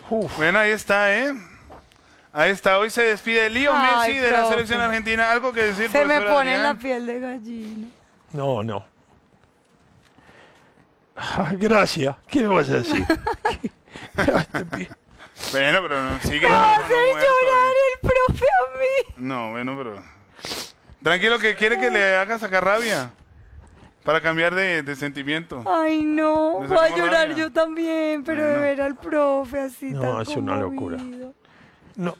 Bueno, ahí está, Ahí está, hoy se despide Leo Ay, Messi de la profe. selección argentina. ¿Algo que decir, Se me profesor pone Adrián? la piel de gallina. No. Gracias. ¿Qué me vas a decir? Bueno, pero no, sigue. Me va a no, hacer muerto, llorar el profe a mí. No, bueno, pero... Tranquilo, que quiere que le haga sacar rabia. Para cambiar de sentimiento. Ay, no. Me Voy a sacó llorar rabia. yo también, pero de Bueno. ver al profe así No, tan es una locura. conmovido. No,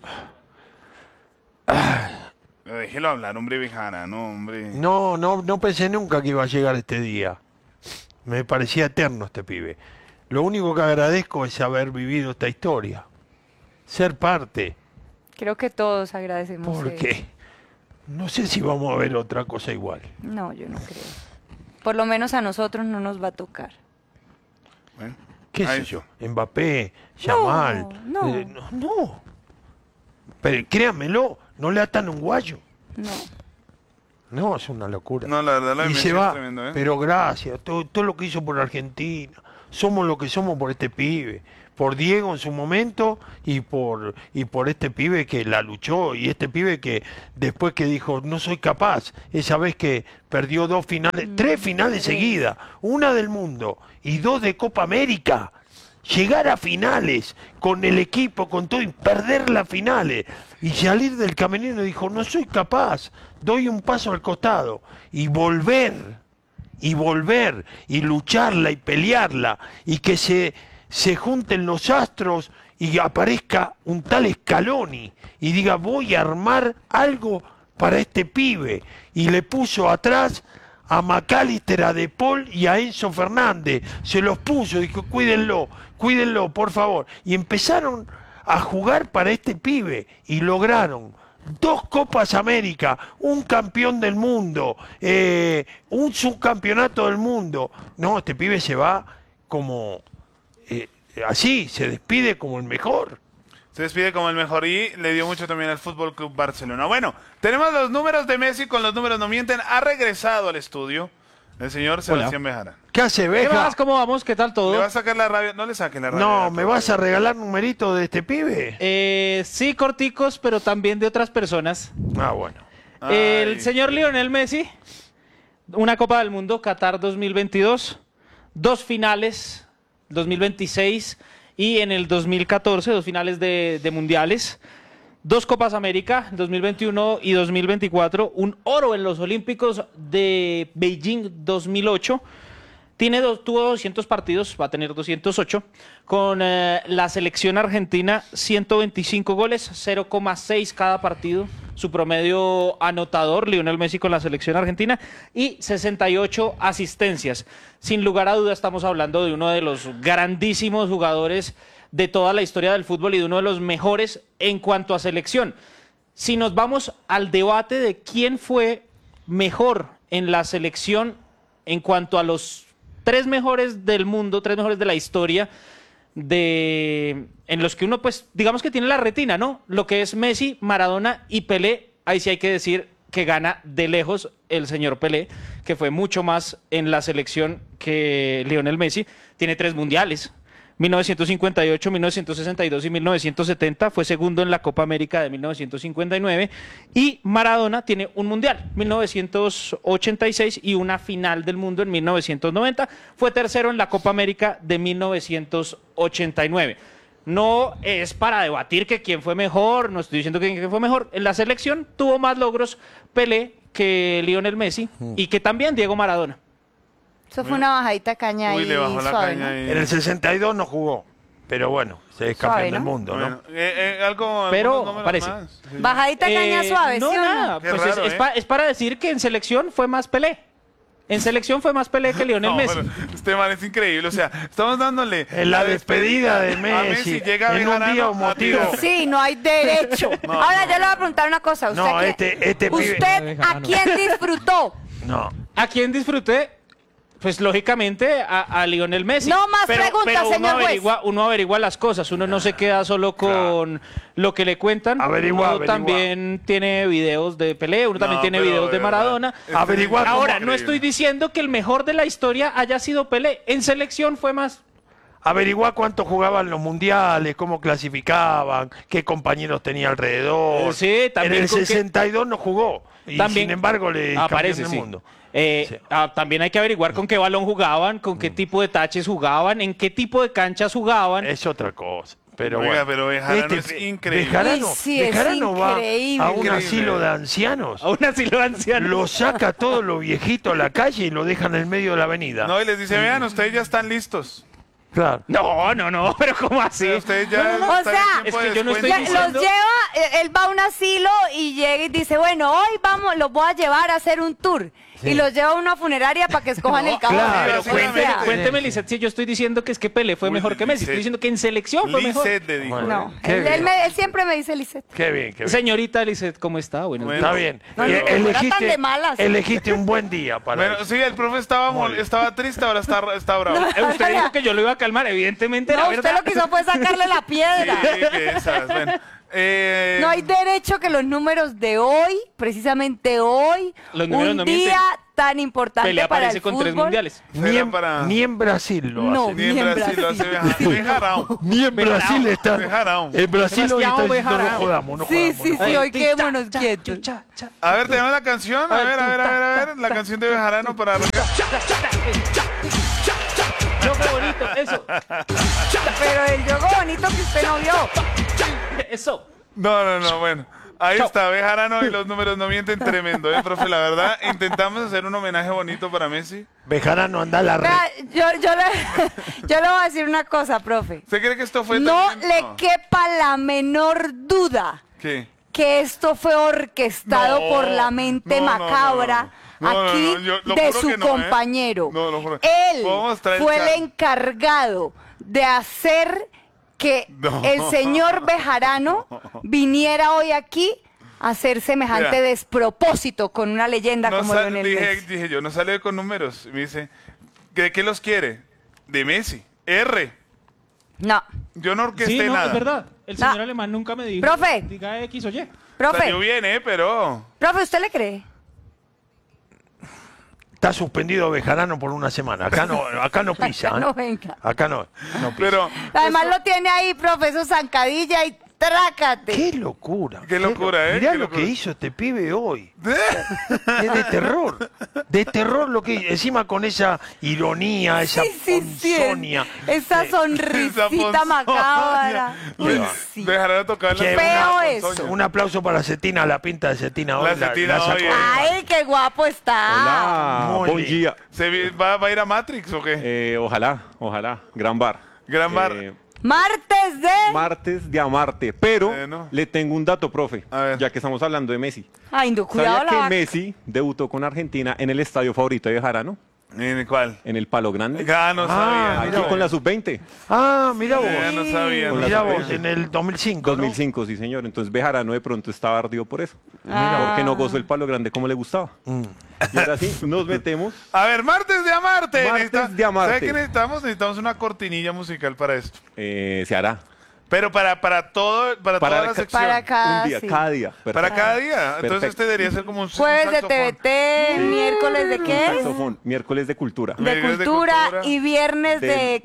Déjelo hablar, hombre, Bejara, no, hombre. no pensé nunca que iba a llegar este día. Me parecía eterno este pibe. Lo único que agradezco es haber vivido esta historia. Ser parte. Creo que todos agradecemos eso. Porque no sé si vamos a ver otra cosa igual. No, yo no creo. Por lo menos a nosotros no nos va a tocar. Bueno, ¿Qué ahí. sé yo? Mbappé, Yamal. no. No. Pero créanmelo, no le atan un guayo. No. No, es una locura. No, la verdad, la de Y Messi se es va, tremendo, pero gracias, todo lo que hizo por Argentina. Somos lo que somos por este pibe, por Diego en su momento y por este pibe que la luchó y este pibe que después que dijo no soy capaz, esa vez que perdió 2 finales, 3 finales seguidas, una del mundo y 2 de Copa América. Llegar a finales con el equipo, con todo, y perder las finales. Y salir del camerino y dijo, no soy capaz, doy un paso al costado. Y volver, y lucharla y pelearla. Y que se junten los astros y aparezca un tal Scaloni. Y diga, voy a armar algo para este pibe. Y le puso atrás a McAllister, a De Paul y a Enzo Fernández. Se los puso, dijo, cuídenlo, por favor. Y empezaron a jugar para este pibe y lograron 2 Copas América, un campeón del mundo, un subcampeonato del mundo. No, este pibe se va como así, se despide como el mejor. Se despide como el mejor y le dio mucho también al Fútbol Club Barcelona. Bueno, tenemos los números de Messi, con los números no mienten. Ha regresado al estudio el señor Sebastián Bejara. ¿Qué hace, ¿Qué Beja? más? ¿Cómo vamos? ¿Qué tal ¿Le todo? va a sacar la rabia? No le saque la rabia. No, ¿me vas a regalar numeritos de este pibe? Sí, corticos, pero también de otras personas. Ah, bueno. El Ay. señor Lionel Messi, una Copa del Mundo, Qatar 2022, 2 finales, 2026 y en el 2014, 2 finales de mundiales, 2 Copas América, 2021 y 2024, un oro en los Olímpicos de Beijing 2008. Tuvo 200 partidos, va a tener 208. Con la selección argentina, 125 goles, 0,6 cada partido. Su promedio anotador, Lionel Messi con la selección argentina, y 68 asistencias. Sin lugar a duda estamos hablando de uno de los grandísimos jugadores de toda la historia del fútbol y de uno de los mejores en cuanto a selección. Si nos vamos al debate de quién fue mejor en la selección en cuanto a los 3 mejores del mundo, 3 mejores de la historia, en los que uno, pues, digamos que tiene la retina, ¿no? Lo que es Messi, Maradona y Pelé, ahí sí hay que decir que gana de lejos el señor Pelé, que fue mucho más en la selección que Lionel Messi. Tiene 3 mundiales, 1958, 1962 y 1970, fue segundo en la Copa América de 1959, y Maradona tiene un mundial, 1986, y una final del mundo en 1990, fue tercero en la Copa América de 1989. No es para debatir que quién fue mejor, no estoy diciendo que quién fue mejor. En la selección tuvo más logros Pelé que Lionel Messi y que también Diego Maradona. Eso fue una bajadita caña ahí. Uy, le bajó la suave, caña ¿no? ahí. En el 62 no jugó, pero bueno, se es Suave, campeón del ¿no? mundo, ¿no? Bueno, algo, Pero algunos números parece. más. Sí. Bajadita caña suave, no, ¿sí o no? nada, Qué pues raro, es para decir que en selección fue más Pelé. En selección fue más Pelé que Lionel No, Messi. pero este man es increíble, o sea, estamos dándole En la despedida de a Messi, llega en un Bejarano día a emotivo. tirarse. Sí, no hay derecho. Ahora yo le voy a preguntar una cosa. ¿Usted, No, a este pibe- ¿usted a quién disfrutó? No. ¿A quién disfruté? Pues lógicamente a Lionel Messi. No más preguntas, señor juez. Uno averigua las cosas, uno no se queda solo con lo que le cuentan. Averigua. Uno también tiene videos de Pelé, uno también tiene pero videos de verdad, Maradona. Averigua cómo Ahora, no increíble. estoy diciendo que el mejor de la historia haya sido Pelé. En selección fue más. Averiguá cuánto jugaban los mundiales, cómo clasificaban, qué compañeros tenía alrededor. Sí, también en el con qué- 62 no jugó. Y También sin embargo le aparece, campeón del sí. mundo. Sí. También hay que averiguar con qué balón jugaban, con qué tipo de taches jugaban, en qué tipo de canchas jugaban. Es otra cosa. Pero Oiga, bueno. pero Bejarano es increíble. Bejarano, Uy, sí, es Bejarano va increíble. a un Increíble. asilo de ancianos. Aún así lo anciano. Lo saca a todos los viejitos a la calle y lo dejan en el medio de la avenida. No, y les dice, vean, ustedes ya están listos. Claro. No, pero ¿cómo así? Ustedes ya O están sea, en tiempo es que de yo no estoy Ya, descuento. los diciendo- lleva, él va a un asilo y llega y dice, bueno, hoy vamos, los voy a llevar a hacer un tour. Y los lleva a una funeraria para que escojan el cajón. claro, Pero sí, cuénteme, obviamente. cuénteme, Lisset, si yo estoy diciendo que es que Pelé fue Uy, mejor que Messi. Lisset. Estoy diciendo que en selección fue mejor. Lisset le dijo. Bueno. No, Qué él, bien. él siempre me dice Lisette. Qué bien, qué bien. Señorita Lisset, ¿cómo está? Buenos Bueno. días. Está bien. No, no, no era tan de malas. Elegiste un buen día para Bueno, eso. sí, el profe estaba triste, ahora está bravo. Usted dijo que yo lo iba a calmar, evidentemente No, la usted verdad. lo que hizo fue sacarle la piedra. Sí, que esas, bueno. No hay derecho que los números de hoy, precisamente hoy, Los números un no día mienten. tan importante Pelé para aparece el con fútbol. 3 mundiales. Será para- Ni en Brasil lo No. hace. Ni en Brasil lo hace Bejarano. Ni en Brasil está. Bejarano. En Brasil hoy está Demasiado diciendo no Bejarano. jodamos, no Sí, jodamos. sí, no sí, hoy Cha, quedémonos cha, quietos. cha, cha. A ver, tenemos la canción. A ver, la canción de Bejarano para arrancar. No, qué bonito, eso. Pero el juego bonito que usted no vio. Eso. No, bueno. Ahí Chao. está, Bejarano y los números no mienten tremendo, profe. La verdad, intentamos hacer un homenaje bonito para Messi. Bejarano anda a la red. Vea, yo le voy a decir una cosa, profe. ¿Usted cree que esto fue No también? le quepa la menor duda ¿Qué? que esto fue orquestado No, por la mente no, no, macabra no, no. No, aquí no, yo lo de juro su que no, compañero. No, lo juro. Él Puedo mostrar el fue chat. el encargado de hacer que No. el señor Bejarano viniera hoy aquí a hacer semejante Mira. despropósito con una leyenda No como sal- Lionel Messi. dije yo, no sale con números. Y me dice, ¿de qué los quiere? De Messi. R. No, Yo no orquesté Sí, no, nada. es verdad. El No. señor alemán nunca me dijo. Profe. Diga X o Y. profe, Salió bien, pero... profe, ¿usted le cree? Está suspendido Bejarano por una semana. Acá no pisa. Acá no venga. Acá no pisa. Pero... Además lo tiene ahí, profe, eso zancadilla y trácate. Qué locura. Qué locura, Mirá qué lo locura. que hizo este pibe hoy. Es de terror. De terror lo que hizo. Encima con esa ironía, esa ponzoña. Esa Esa sonrisita ponzoña. macabra. Uy, sí. Dejarán tocar la... Che, Feo una- eso. Un aplauso para Cetina, la pinta de Cetina hoy. La Cetina sacó. hoy, Ay, qué guapo está. Hola, Muy buen bien. día. ¿Va a ir a Matrix o qué? Ojalá, gran bar. Gran bar. Martes de... Martes de Amarte, pero Bueno. le tengo un dato, profe, A ver. ya que estamos hablando de Messi. Ay, no, cuidado ¿Sabía la que vaca. Messi debutó con Argentina en el estadio favorito de Bejarano? ¿En el cuál? En el Palo Grande. Ah, no sabía. Aquí con la sub-20. Ah, mira vos. Ya no sabía. Con no Mira sabía. vos, en el 2005. ¿no? 2005, sí señor. Entonces Bejarano de pronto estaba ardido por eso. Ah. Porque no gozó el Palo Grande como le gustaba. Y ahora sí, nos metemos. A ver, martes de Amarte. Martes de Amarte. ¿Sabe qué necesitamos? Necesitamos una cortinilla musical para esto. Se hará. Pero para toda la sección. Para cada, Un día, sí. cada día. Para cada día. Entonces Perfecto. este debería ser como un Jueves de saxofón. TVT, miércoles de qué? Saxofón, miércoles de cultura. De Miércoles de cultura cultura. y viernes de...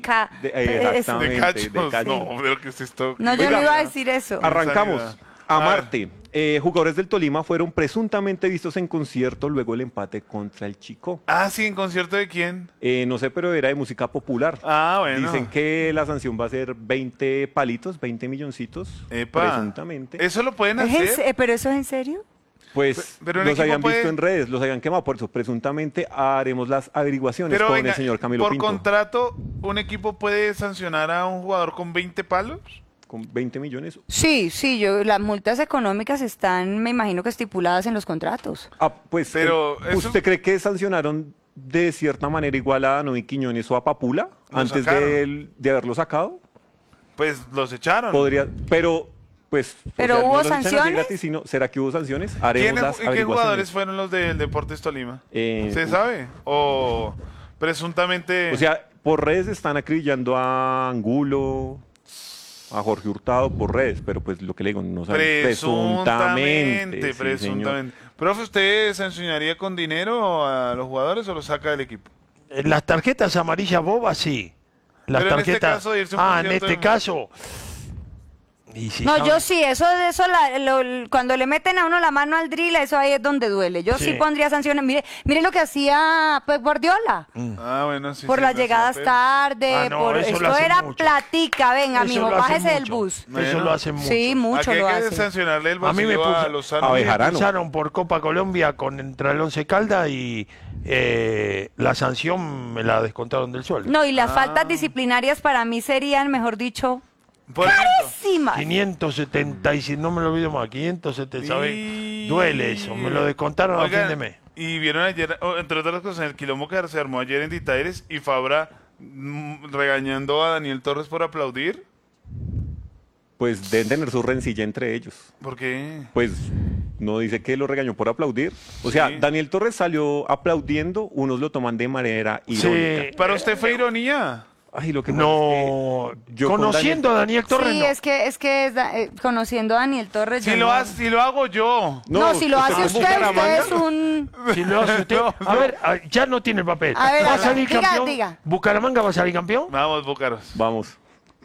eso. De exactamente. cachos. de cachos. No, pero que es esto. No, yo Oiga, no iba a decir eso. Arrancamos. Salida. Amarte. Jugadores del Tolima fueron presuntamente vistos en concierto luego el empate contra el Chico. Ah, sí, ¿en concierto de quién? No sé, pero era de música popular. Ah, bueno. Dicen que la sanción va a ser 20 palitos, 20 milloncitos, Epa. presuntamente. ¿Eso lo pueden ¿Es en hacer? ¿Pero eso es en serio? Pues pero un los equipo habían puede- visto en redes, los habían quemado, por eso presuntamente haremos las averiguaciones Pero con venga, el señor Camilo por Pinto. contrato, ¿un equipo puede sancionar a un jugador con 20 palos? Con 20 millones. Sí, las multas económicas están, me imagino que estipuladas en los contratos. Ah, pues, Pero eso- ¿usted cree que sancionaron de cierta manera igual a Noé Quiñones o a Papula Lo antes sacaron. de haberlo sacado? Pues los echaron. Podría, pero pues... ¿Pero no hubo los echan así sanciones? gratis, sino- ¿será que hubo sanciones? Haremos las ¿Y qué averiguaciones. jugadores fueron los del Deportes Tolima? ¿Se Uf. sabe? ¿O presuntamente? O sea, por redes están acribillando a Angulo, a Jorge Hurtado por redes, pero pues lo que le digo, no saben. presuntamente, sí, presuntamente. Profe, ¿usted sancionaría con dinero a los jugadores o los saca del equipo? Las tarjetas amarillas bobas, sí. Las Pero en este tarjetas. caso, irse a un En concierto este de- caso. Y si No, saben- yo sí, eso cuando le meten a uno la mano al drill, eso ahí es donde duele. Yo sí, Sí. pondría sanciones. Mire lo que hacía Pep Guardiola. Ah, bueno, sí. Por sí, las lo llegadas hacía tarde, Ah, no, eso lo esto hacen era mucho. platica, venga, Eso mijo, lo hacen bájese del mucho. bus. Eso Bueno. lo hacen mucho. Sí, Aquí mucho hay lo que hacen. sancionarle el A mí me bolsillo a puso- Lozano. a me Bejarano. expulsaron por Copa Colombia contra el Once Caldas y la sanción me la descontaron del sueldo. No, y las faltas disciplinarias para mí serían, mejor dicho, Por ejemplo. carísimas. 576, no me lo olvido más, 570, ¿sabes? Y- Duele eso, me lo descontaron a Oigan, fin de mes. Y vieron ayer, entre otras cosas, el quilombo que se armó ayer en Ditaires y Fabra regañando a Daniel Torres por aplaudir. Pues deben tener su rencilla entre ellos. ¿Por qué? Pues no dice que lo regañó por aplaudir. O sea, Sí. Daniel Torres salió aplaudiendo, unos lo toman de manera irónica. Sí. Para usted fue ironía. Ay, lo que pasa No, es que yo con conociendo a Daniel Torres, Sí, no. es que conociendo a Daniel Torres. Si yo lo, no- si lo hago yo. No, si lo hace con usted, Bucaramanga. usted es un... Si lo hace usted, No, a ver, ya no tiene el papel. A ver, ¿Va a habla. salir Diga, campeón? diga. ¿Bucaramanga va a salir campeón? Vamos, Búcaros. Vamos.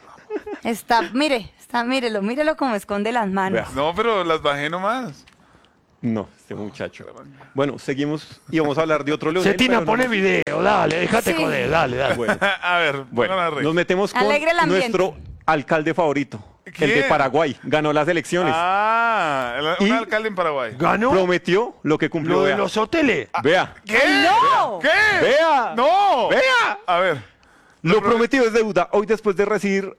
Mírelo como esconde las manos. Vea. No, pero las bajé nomás. No, este muchacho. Bueno, seguimos y vamos a hablar de otro Leonel. Cetina, pero no pone nos- video, dale, déjate Sí. joder, dale. Bueno, A ver, bueno, pongan a reír. nos metemos con Alegre el ambiente. nuestro alcalde favorito, el de ¿Quién? Paraguay. Ganó las elecciones. Un Y- alcalde en Paraguay. ¿Ganó Prometió lo que cumplió. lo de Vea. los hoteles? Vea. ¿Qué? ¡No! ¿Qué? Vea. ¡No! Vea. A ver. Lo prometido es deuda. Hoy, después de recibir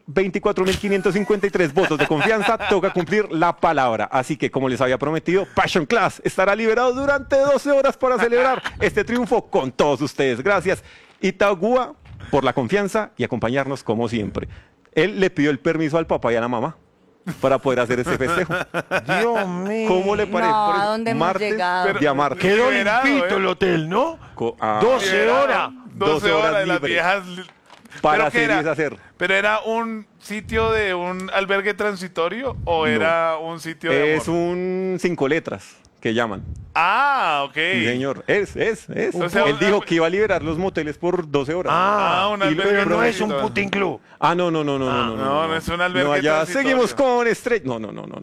24.553 votos de confianza, toca cumplir la palabra. Así que, como les había prometido, Passion Class estará liberado durante 12 horas para celebrar este triunfo con todos ustedes. Gracias, Itagua, por la confianza y acompañarnos como siempre. Él le pidió el permiso al papá y a la mamá para poder hacer este festejo. Dios mío. ¿Cómo le parece? No, Por ¿a eso, dónde hemos martes llegado? de a martes. Quedó Liberado, limpito ¿eh? el hotel, ¿no? 12 12 horas. 12 horas de las libres viejas. para ¿Pero qué hacer y era? deshacer. ¿Pero era un sitio de un albergue transitorio o era un sitio de Es amor? un 5 letras que llaman. Ah, ok. Sí, señor. Es. O sea, Él dijo que iba a liberar los moteles por 12 horas. un y albergue pero no es un transitorio. Putin Club. No. no, no es un albergue No, allá transitorio. seguimos con Estrella. No.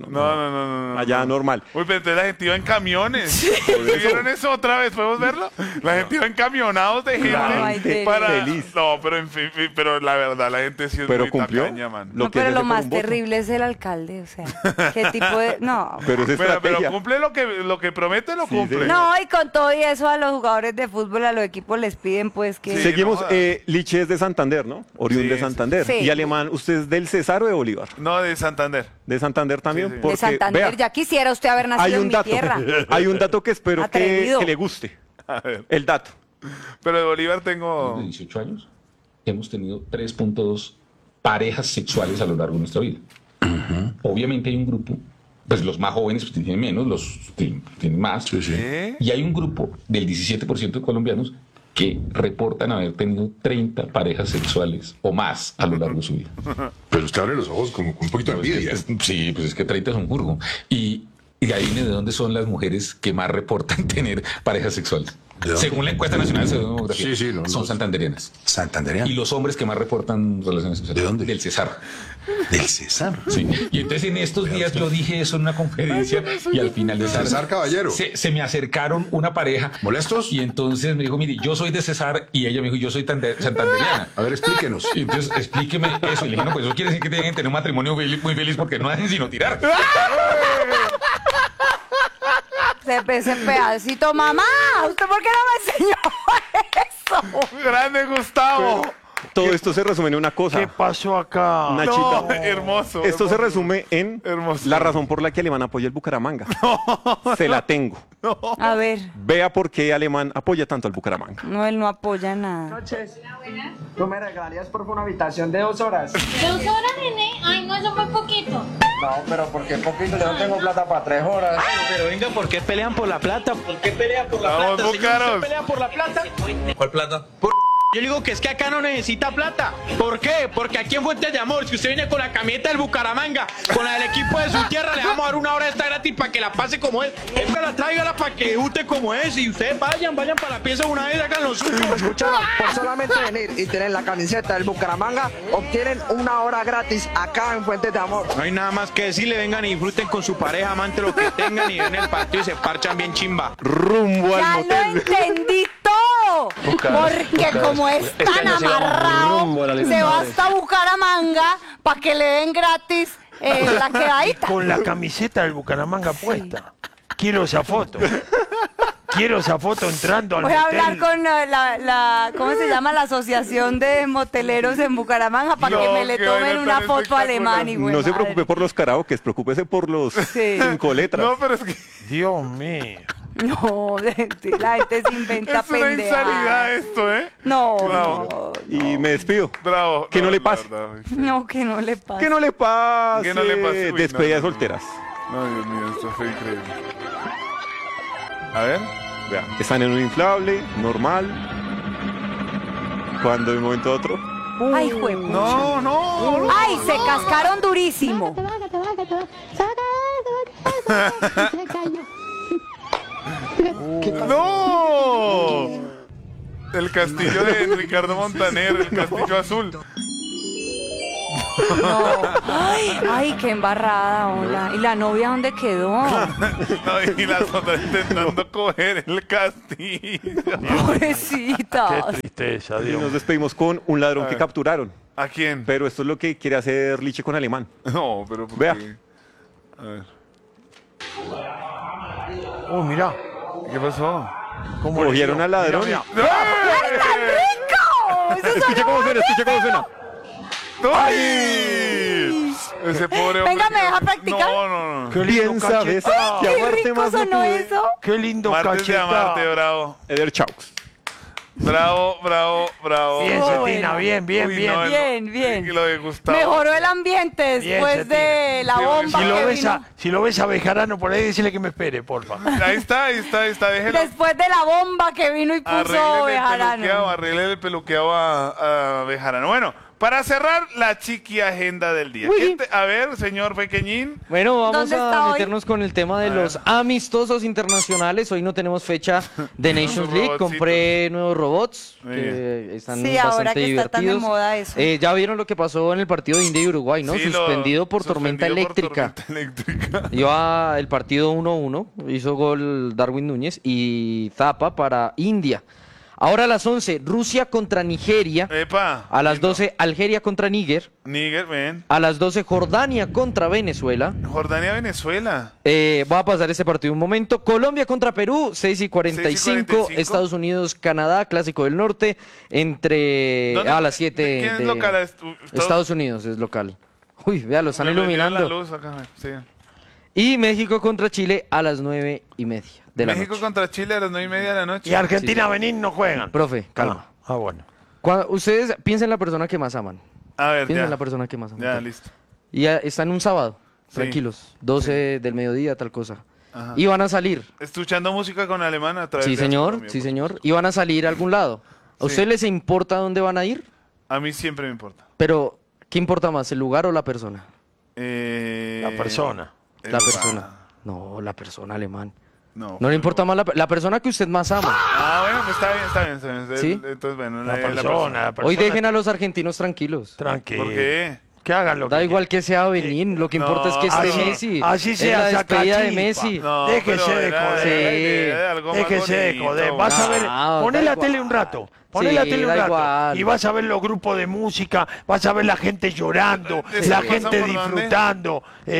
No. Allá normal. Uy, pero entonces la gente iba en camiones. ¿Sí vieron eso otra vez? ¿Podemos verlo? La gente iba en camionados de gente La gente para... feliz. No, pero en fin, pero la verdad, la gente sí es Pero muy cumplió. tacaña, man. Lo No, que pero es lo ese por más un voto. terrible es el alcalde, o sea, qué tipo de... No. Pero es Pero estrategia. cumple lo que promete, lo Sí, cumple. señor. No, y con todo y eso a los jugadores de fútbol, a los equipos les piden pues que... Sí. Seguimos. no jodas. Liche es de Santander, ¿no? Oriundo Sí, de sí. Santander. Sí. Y Alemán, ¿usted es del César o de Bolívar? No, de Santander. De Santander también. Sí, sí. De Porque, Santander, vea, ya quisiera usted haber nacido hay en un mi dato. tierra. Hay un dato que espero que Atrevido. le guste. A ver. El dato. Pero de Bolívar tengo... de 18 años, hemos tenido 3.2 parejas sexuales a lo largo de nuestra vida. Obviamente hay un grupo, pues los más jóvenes pues, tienen menos, los tienen más. ¿Eh? Y hay un grupo del 17% de colombianos que reportan haber tenido 30 parejas sexuales o más a lo largo de su vida. Pero usted abre los ojos con un poquito de envidia. Sí, pues es que 30 es un jurgo. Y adivine de dónde son las mujeres que más reportan tener parejas sexuales. ¿De dónde? Según la encuesta nacional de demografía, Sí, no, son no. santanderianas. Santandereano. Y los hombres que más reportan relaciones sexuales. ¿De dónde? Del Cesar. Del César. Sí. Y entonces en estos días yo dije eso en una conferencia y al final de César Caballero. se me acercaron una pareja. ¿Molestos? Y entonces me dijo, mire, yo soy de Cesar y ella me dijo, yo soy santanderiana. A ver, explíquenos. Y entonces explíqueme eso. Y le dije, no, pues eso quiere decir que tienen que tener un matrimonio muy feliz porque no hacen sino tirar. Ese pedacito, mamá, ¿usted por qué no me enseñó eso? ¡Grande Gustavo! Todo esto se resume en una cosa. ¿Qué pasó acá? Nachita. No, hermoso. Esto se hermoso. resume en Hermoso. la razón por la que Alemán apoya el Bucaramanga. Se la tengo. A ver, Vea por qué Alemán apoya tanto al Bucaramanga. no, él no apoya nada. noches. ¿Tú me regalarías por una habitación de 2 horas? 2 horas, nene. Ay, no, eso es muy poquito. No, pero porque poquito, yo no tengo plata para 3 horas. Pero venga, ¿por qué pelean por la plata? ¿Por qué pelean por la Vamos, plata? Señor, Búcaros. ¿usted pelea por la plata? ¿Cuál plata? Yo le digo que es que acá no necesita plata. ¿Por qué? Porque aquí en Fuentes de Amor, si usted viene con la camiseta del Bucaramanga, con la del equipo de su tierra, le vamos a dar una hora extra gratis para que la pase como es. Tráigala para que debute como es. Y ustedes vayan para la pieza una vez, hagan lo suyo. Escucharon, por solamente venir y tener la camiseta del Bucaramanga, obtienen una hora gratis acá en Fuentes de Amor. No hay nada más que decirle, vengan y disfruten con su pareja, amante, lo que tengan y ven el partido y se parchan bien chimba. Rumbo al Ya lo motel. entendí todo. Porque como es tan amarrado, se va hasta Bucaramanga para que le den gratis la quedadita. Con la camiseta del Bucaramanga puesta. Quiero esa foto. Quiero esa foto entrando al Voy a motel. hablar con la ¿cómo se llama? La asociación de moteleros en Bucaramanga para que No, me le qué tomen vaina una tan foto espectacular. alemán. Y No se preocupe por los karaokes, preocúpese por los Sí. 5 letras. No, pero es que Dios mío. No, la gente se inventa es una insanidad pendejadas. esto, ¿eh? No, Bravo. Y me despido. Bravo. Que no le la pase. verdad, no, que no le pase. Que no le pase. Que no le pase. Uy, Despedida no, no, no. solteras. No, Dios mío, esto fue increíble. A ver. Vea, están en un inflable, normal. Cuando de un momento a otro. Ay, juepucha. No, no. Ay, se cascaron durísimo. ¡No! El castillo de Ricardo Montaner, el castillo azul. Ay, qué embarrada, hola. ¿Y la novia dónde quedó? No, y las otras intentando coger el castillo. Pobrecita. Qué tristeza, Y Dios. nos despedimos con un ladrón A que ver. capturaron. ¿A quién? Pero esto es lo que quiere hacer Liche con Alemán. No, pero ¿por Vea. qué? A ver. Oh, mirá. ¿Qué pasó? ¿Cómo le Cogieron dio? al ladrón. Mirá, ¡Ay, tan rico! Eso Escucha sonó cómo suena, escucha cómo suena. ¡Ay! Ese pobre hombre. Venga, ¿me deja practicar? No, no, no. Qué lindo Bien sabes cachetado. que ¡Qué amarte rico más no sonó pude. eso! Qué lindo Martes de amarte, cachetado. bravo. Eder Chaux. Bravo, bravo, bravo. Bien, Oh, Cetina, bueno. bien, bien, Uy, bien. no, Bien, bien. Y lo de Gustavo. Mejoró el ambiente Bien, después de la Sí, bomba Si lo, que ves vino. si lo ves a Bejarano por ahí, decirle que me espere, porfa. Ahí está, déjelo. Después de la bomba que vino y puso Bejarano. Arregle el peluqueado a Bejarano. Bueno, para cerrar la chiqui agenda del día. A ver, señor Pequeñín. Bueno, vamos ¿Dónde está a hoy? meternos con el tema de los amistosos internacionales. Hoy no tenemos fecha de Nations League. Robotcitos. Compré nuevos robots Muy que están Sí, bastante ahora que está tan de divertidos. moda eso. Ya vieron lo que pasó en el partido de India y Uruguay, ¿no? Sí, Suspendido por tormenta eléctrica. Iba el partido 1-1, hizo gol Darwin Núñez y Zapa para India. Ahora a las 11, Rusia contra Nigeria. Epa. A las lindo. 12, Algeria contra Níger. Níger, ven. A las 12, Jordania contra Venezuela. Jordania, Venezuela. Voy a pasar ese partido un momento. Colombia contra Perú, 6:45. 6:45. Estados Unidos, Canadá, Clásico del Norte, entre ¿Dónde? a las 7 ¿De quién es local? Estados Unidos es local. Uy, vea, lo están Me prendieron iluminando. la luz acá, sí. Y México contra Chile a las 9:30 de la México noche. contra Chile a las 9:30 de la noche. Y Argentina, Benín no juegan. Profe, calma. Bueno. Ustedes piensen en la persona que más aman. A ver, Piensen ya. en la persona que más aman. Ya, listo. Y ya están un sábado, Sí. tranquilos, 12 del mediodía, tal cosa. Ajá. Y van a salir. Escuchando música con alemán a través Sí, de señor, Colombia, sí, por señor. Y van a salir a algún lado. ¿A Sí. ustedes les importa dónde van a ir? A mí siempre me importa. Pero, ¿qué importa más, el lugar o la persona? La persona. La persona. No, la persona alemán. No. No le importa más la persona que usted más ama. Ah, bueno, pues está bien. ¿Sí? Entonces, bueno, La persona. Hoy dejen a los argentinos tranquilos. Tranquilo. ¿Por qué? Que hagan lo Da que igual que sea Benín, lo que No, importa es que esté así- Messi. así Es sea, la despedida de sacachispa. Messi. No, Déjese pero de era- joder. era de algo más Déjese de bonito. joder. Vas a ver. No, Poné da la igual. tele un rato. Poné Sí, la tele un da rato. igual. Y vas a ver los grupos de música. Vas a ver la gente llorando. ¿Eso La pasa gente por dónde? disfrutando.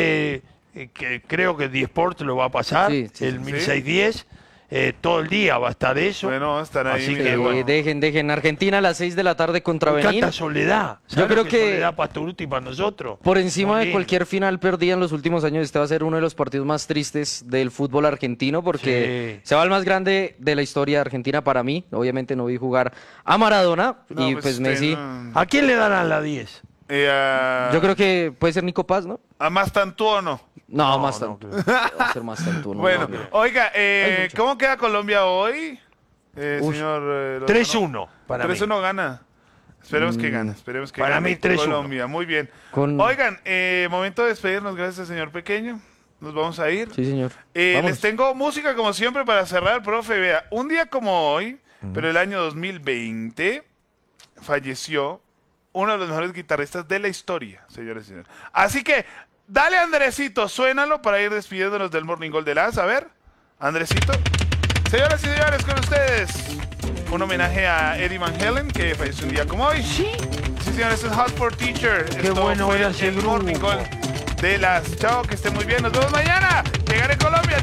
Que creo que Disport lo va a pasar. Sí, sí, el sí. 1610. Todo el día va a estar eso. Bueno, estar ahí. Así mira, que bueno. Dejen. Argentina a las 6 de la tarde contra Me Benín. encanta Soledad. Yo ¿Sabes creo lo que- Soledad Pastoruti para nosotros. Por encima Muy de lindo. cualquier final perdida en los últimos años, este va a ser uno de los partidos más tristes del fútbol argentino porque Sí. se va el más grande de la historia de Argentina para mí. Obviamente no vi jugar a Maradona No, y pues pues usted Messi. no- ¿A quién le darán la 10? Yo creo que puede ser Nico Paz, ¿no? ¿A más tanto o no? No, No, más no, tanto. Va a ser más tanto. no, Bueno, no, no. oiga, Hay mucho. ¿cómo queda Colombia hoy? Uy. Señor Lozano? 3-1. Para 3-1 gana. Esperemos que gane. Esperemos que Para gane mí 3-1. Colombia. Muy bien. Oigan, momento de despedirnos. Gracias, señor Pequeño. Nos vamos a ir. Sí, señor. Les tengo música como siempre para cerrar, profe. Vea, un día como hoy, pero el año 2020, falleció uno de los mejores guitarristas de la historia, señores y señores. Así que, dale, Andresito, suénalo para ir despidiéndonos del Morning Gold de las. A ver, Andresito. Señoras y señores, con ustedes, un homenaje a Eddie Van Halen, que falleció un día como hoy. Sí, señores, es Hot for Teacher. Qué bueno era ese el Morning grupo. Gold de las. Chao, que estén muy bien. Nos vemos mañana. Que gane Colombia.